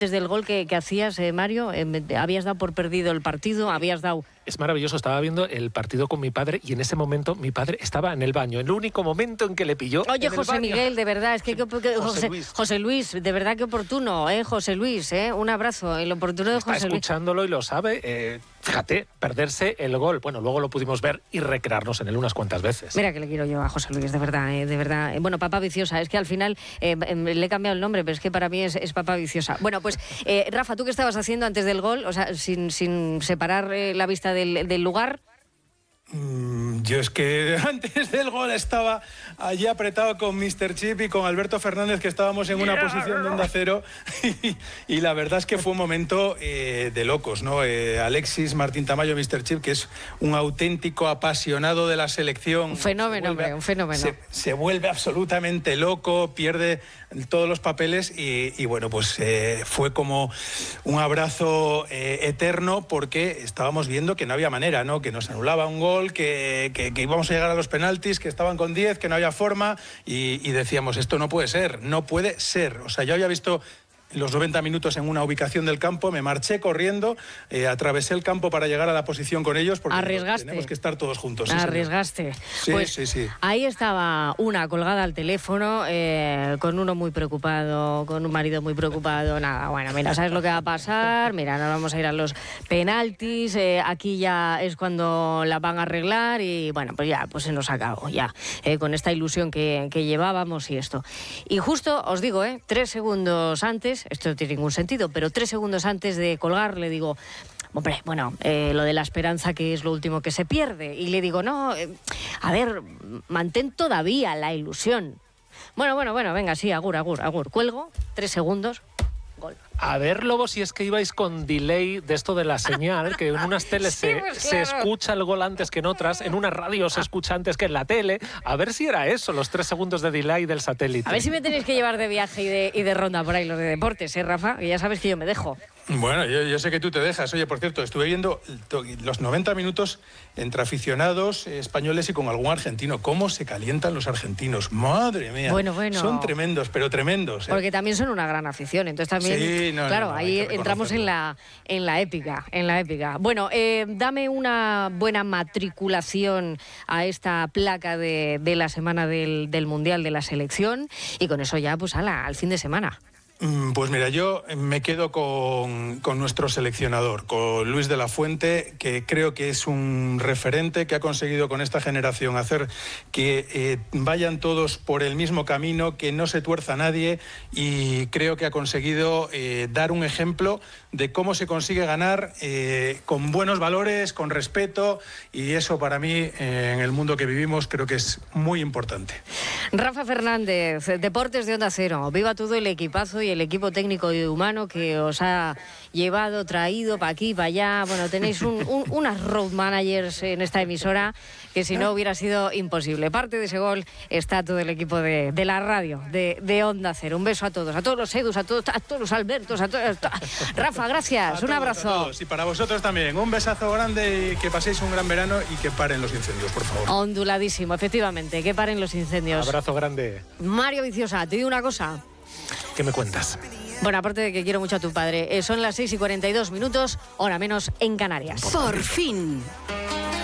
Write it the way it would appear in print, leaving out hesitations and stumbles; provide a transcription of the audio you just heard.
Desde el gol que hacías, Mario, habías dado por perdido el partido, habías dado... Es maravilloso, estaba viendo el partido con mi padre y en ese momento mi padre estaba en el baño, el único momento en que le pilló. Oye, en el José baño. Miguel, de verdad, es que José Luis, de verdad que oportuno, José Luis, un abrazo, el oportuno de Está José Luis. escuchándolo y lo sabe, fíjate, perderse el gol. Bueno, luego lo pudimos ver y recrearnos en él unas cuantas veces. Mira que le quiero yo a José Luis, de verdad, de verdad. Bueno, Papá Viciosa, es que al final le he cambiado el nombre, pero es que para mí es Papá Viciosa. Bueno, pues Rafa, ¿tú qué estabas haciendo antes del gol? O sea, sin separar la vista del lugar. Yo es que antes del gol estaba allí apretado con Mr. Chip y con Alberto Fernández, que estábamos en una posición de onda cero y la verdad es que fue un momento de locos, ¿no? Alexis Martín Tamayo, Mr. Chip, que es un auténtico apasionado de la selección. Un fenómeno, hombre, un fenómeno. Se vuelve absolutamente loco, pierde todos los papeles y bueno, pues fue como un abrazo eterno, porque estábamos viendo que no había manera, ¿no? Que nos anulaba un gol, que íbamos a llegar a los penaltis, que estaban con 10, que no había forma y decíamos, esto no puede ser, no puede ser. O sea, yo había visto los 90 minutos en una ubicación del campo, me marché corriendo, atravesé el campo para llegar a la posición con ellos, porque tenemos que estar todos juntos. Arriesgaste. Sí, pues, sí. Ahí estaba una colgada al teléfono, con uno muy preocupado, con un marido muy preocupado. Nada, bueno, mira, ¿sabes lo que va a pasar? Mira, ahora vamos a ir a los penaltis, aquí ya es cuando la van a arreglar y bueno, pues ya, pues se nos acabó ya, con esta ilusión que llevábamos y esto. Y justo, os digo, 3 segundos antes, esto no tiene ningún sentido, pero 3 segundos antes de colgar le digo, hombre, bueno, lo de la esperanza, que es lo último que se pierde. Y le digo, no, a ver, mantén todavía la ilusión. Bueno, venga, sí, agur. Cuelgo, 3 segundos, gol. A ver, Lobo, si es que ibais con delay de esto de la señal, que en unas teles Sí, pues se claro. escucha el gol antes que en otras, en una radio se escucha antes que en la tele. A ver si era eso, los 3 segundos de delay del satélite. A ver si me tenéis que llevar de viaje y de ronda por ahí los de deportes, Rafa? Que ya sabes que yo me dejo. Bueno, yo sé que tú te dejas. Oye, por cierto, estuve viendo los 90 minutos entre aficionados españoles y con algún argentino. ¿Cómo se calientan los argentinos? Madre mía. Bueno. Son tremendos, pero tremendos. Porque también son una gran afición, entonces también, Sí, no, ahí entramos en la épica, Bueno, dame una buena matriculación a esta placa de la semana del Mundial de la Selección y con eso ya, pues al fin de semana. Pues mira, yo me quedo con nuestro seleccionador, con Luis de la Fuente, que creo que es un referente, que ha conseguido con esta generación hacer que vayan todos por el mismo camino, que no se tuerza nadie, y creo que ha conseguido dar un ejemplo de cómo se consigue ganar con buenos valores, con respeto, y eso para mí, en el mundo que vivimos, creo que es muy importante. Rafa Fernández, Deportes de Onda Cero, viva todo el equipazo y el equipo técnico y humano que os ha llevado, traído para aquí, para allá. Bueno, tenéis unas road managers en esta emisora que si no hubiera sido imposible. Parte de ese gol está todo el equipo de la radio, de Onda Cero. Un beso a todos los Edus, a todos los Albertos, a todos. Rafa, gracias, un abrazo. A todos. Y para vosotros también, un besazo grande y que paséis un gran verano y que paren los incendios, por favor. Onduladísimo, efectivamente, que paren los incendios. Abrazo grande. Mario Viciosa, te digo una cosa. ¿Qué me cuentas? Bueno, aparte de que quiero mucho a tu padre, son las 6:42, hora menos en Canarias. Por fin.